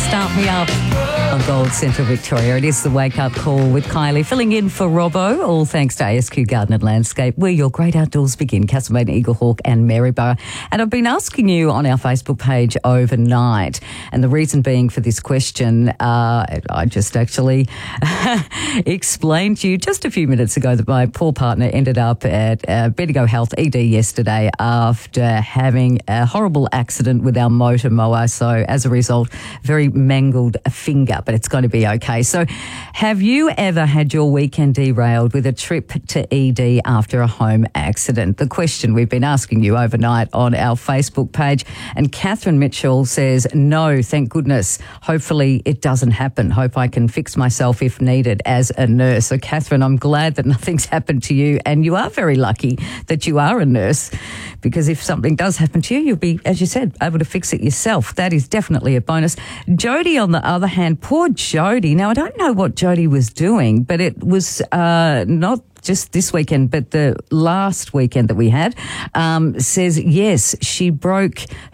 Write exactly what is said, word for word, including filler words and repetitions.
Start Me Up on Gold Central Victoria. It is the Wake Up Call with Kylie, filling in for Robbo, all thanks to A S Q Garden and Landscape, where your great outdoors begin, Castlemaine, Eaglehawk and Maryborough. And I've been asking you on our Facebook page overnight, and the reason being for this question, uh, I just actually explained to you just a few minutes ago that my poor partner ended up at uh, Bendigo Health E D yesterday after having a horrible accident with our motor mower. So as a result, very mangled finger, but it's going to be okay. So have you ever had your weekend derailed with a trip to E D after a home accident? The question we've been asking you overnight on our Facebook page. And Catherine Mitchell says, no, thank goodness. Hopefully it doesn't happen. Hope I can fix myself if needed as a nurse. So Catherine, I'm glad that nothing's happened to you, and you are very lucky that you are a nurse, because if something does happen to you, you'll be, as you said, able to fix it yourself. That is definitely a bonus. Jody, on the other hand, poor Jody. Now, I don't know what Jody was doing, but it was uh, not just this weekend, but the last weekend that we had, um, says, yes, she broke